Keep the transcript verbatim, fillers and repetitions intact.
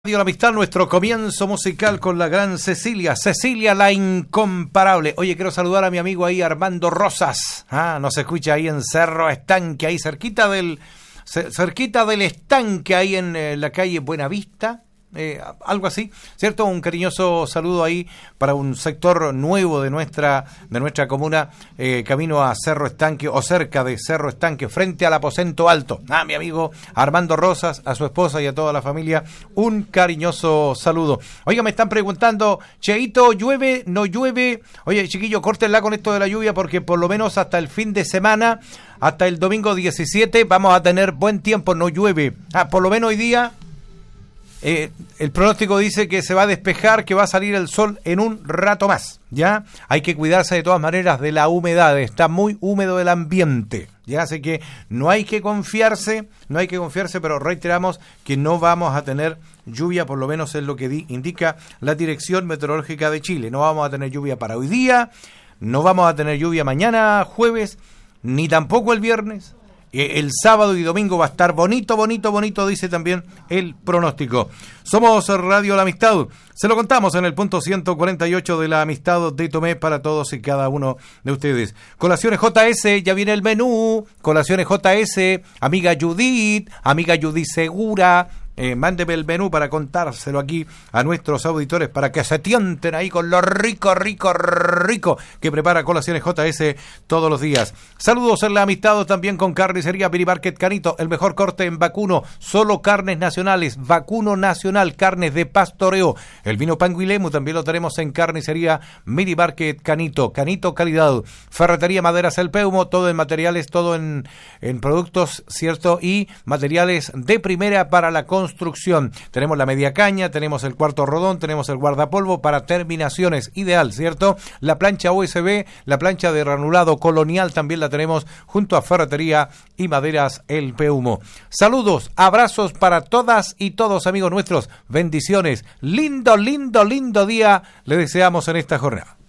Radio La Amistad, nuestro comienzo musical con la gran Cecilia, Cecilia la incomparable. Oye, quiero saludar a mi amigo ahí, Armando Rosas. Ah, nos escucha ahí en Cerro Estanque, ahí cerquita del cerquita del estanque, ahí en eh, la calle Buenavista. Eh, algo así, ¿cierto? Un cariñoso saludo ahí para un sector nuevo de nuestra de nuestra comuna, eh, camino a Cerro Estanque o cerca de Cerro Estanque, frente al Aposento Alto. Ah, mi amigo Armando Rosas, a su esposa y a toda la familia, un cariñoso saludo. Oiga, me están preguntando, Cheito, ¿llueve? ¿No llueve? Oye, chiquillo, córtenla con esto de la lluvia porque por lo menos hasta el fin de semana, hasta el domingo diecisiete, vamos a tener buen tiempo, no llueve. Ah, por lo menos hoy día Eh, el pronóstico dice que se va a despejar, que va a salir el sol en un rato más, ¿ya? Hay que cuidarse de todas maneras de la humedad, está muy húmedo el ambiente, ¿ya? Así que no hay que confiarse, no hay que confiarse, pero reiteramos que no vamos a tener lluvia, por lo menos es lo que di, indica la Dirección Meteorológica de Chile. No vamos a tener lluvia para hoy día, no vamos a tener lluvia mañana, jueves, ni tampoco el viernes. El sábado y domingo va a estar bonito, bonito, bonito, dice también el pronóstico. Somos Radio La Amistad, se lo contamos en el punto ciento cuarenta y ocho de La Amistad de Tomé para todos y cada uno de ustedes. Colaciones J S, ya viene el menú. Colaciones J S, amiga Judith, amiga Judith Segura. Eh, mándeme el menú para contárselo aquí a nuestros auditores para que se tienten ahí con lo rico, rico, rico que prepara Colaciones J S todos los días. Saludos en La Amistad también con Carnicería Mini Market Canito, el mejor corte en vacuno, solo carnes nacionales, vacuno nacional, carnes de pastoreo. El vino Panguilemu también lo tenemos en Carnicería Mini Market Canito, Canito calidad. Ferretería Maderas El Peumo, todo en materiales, todo en, en productos, ¿cierto? Y materiales de primera para la construcción. Construcción. Tenemos la media caña, tenemos el cuarto rodón, tenemos el guardapolvo para terminaciones, ideal, ¿cierto? La plancha U S B, la plancha de granulado colonial también la tenemos junto a Ferretería y Maderas El Peumo. Saludos, abrazos para todas y todos, amigos nuestros, bendiciones, lindo, lindo, lindo día le deseamos en esta jornada.